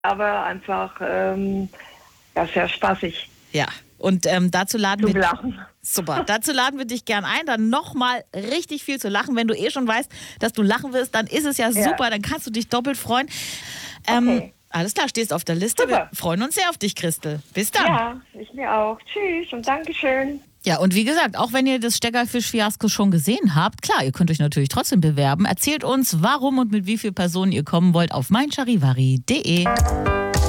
aber einfach sehr spaßig Ja, und dazu laden zu wir lachen. super. Dazu laden wir dich gern ein, dann nochmal richtig viel zu lachen. Wenn du schon weißt, dass du lachen wirst, dann ist es ja Ja. super, dann kannst du dich doppelt freuen. Okay. Alles klar, stehst auf der Liste. Wir Super. freuen uns sehr auf dich, Christel. Bis dann. Ja, ich mir auch. Tschüss und Dankeschön. Ja, und wie gesagt, auch wenn ihr das Steckerfisch-Fiasko schon gesehen habt, klar, ihr könnt euch natürlich trotzdem bewerben. Erzählt uns, warum und mit wie vielen Personen ihr kommen wollt auf meincharivari.de.